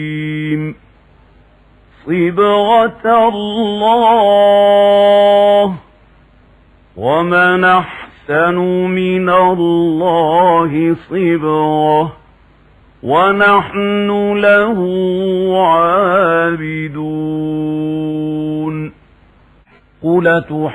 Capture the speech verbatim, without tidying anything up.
صبغة الله ومن أحسن من الله صبغة ونحن له عابدون. قل